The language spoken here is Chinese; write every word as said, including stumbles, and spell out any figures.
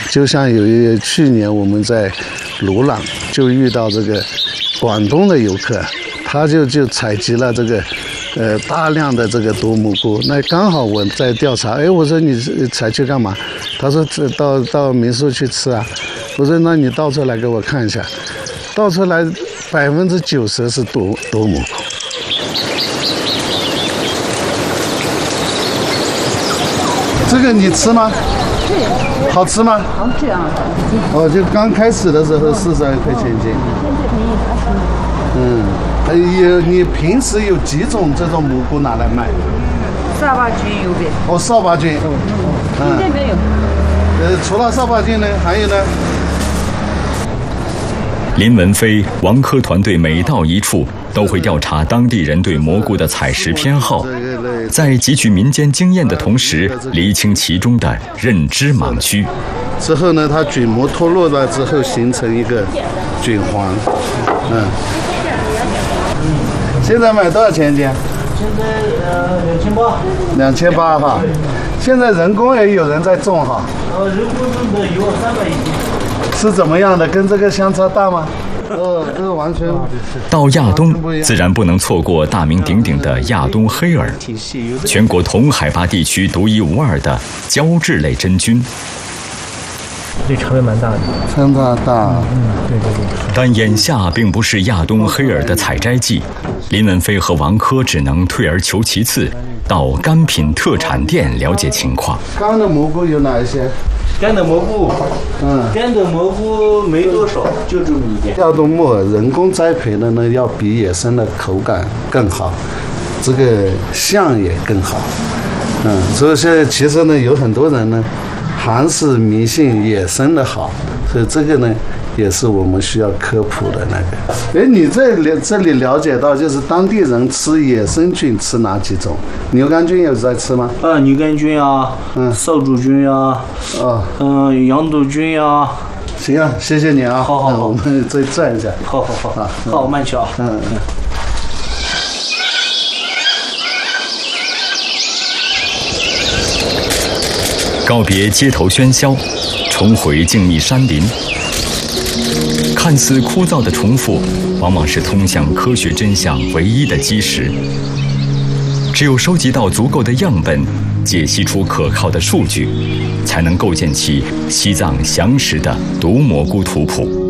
就像有一去年我们在鲁朗就遇到这个广东的游客，他就就采集了这个呃大量的这个毒蘑菇。那刚好我在调查，哎，我说你采去干嘛？他说这到到民宿去吃啊。我说那你倒出来给我看一下，倒出来百分之九十是毒毒蘑菇。这个你吃吗？对。好吃吗？ 好吃啊！ 哦，就刚开始的时候四十二块钱一斤。嗯，有你平时有几种这种蘑菇拿来卖？ 扫把菌有的。 哦，扫把菌。 现在没有。 呃，除了扫把菌呢，还有呢？ 林文飞、王科团队每到一处，都会调查当地人对蘑菇的采食偏好，在汲取民间经验的同时，厘清其中的认知盲区。 之后呢，它菌膜脱落了之后，形成一个菌黄。嗯。现在买多少钱一斤？ 现在呃两千八。 两千八哈。现在人工也有人在种哈。 呃，人工种的有三百一斤。 是怎么样的？跟这个相差大吗？哦，这个完全。 到亚东，自然不能错过大名鼎鼎的亚东黑耳，全国同海拔地区独一无二的胶质类真菌。 这差别蛮大的， 差大大。 嗯，对对对。 但眼下并不是亚东黑耳的采摘季，林文飞和王科只能退而求其次，到干品特产店了解情况。 干的蘑菇有哪一些？ 干的蘑菇， 嗯， 干的蘑菇没多少，就这么一点。 亚东木耳人工栽培的呢，要比野生的口感更好，这个相也更好。嗯，所以现在其实呢，有很多人呢，还是迷信野生的好，所以这个呢，也是我们需要科普的那个。哎，你这里这里了解到，就是当地人吃野生菌吃哪几种？牛肝菌有在吃吗？ 啊，牛肝菌啊，嗯，扫帚菌啊， 哦， 嗯，羊肚菌啊。 行啊，谢谢你啊。 好好好， 我们再转一下。 好好好啊，好，慢去啊。 嗯嗯。 告别街头喧嚣，重回静谧山林。看似枯燥的重复，往往是通向科学真相唯一的基石。只有收集到足够的样本，解析出可靠的数据，才能构建起西藏详实的毒蘑菇图谱。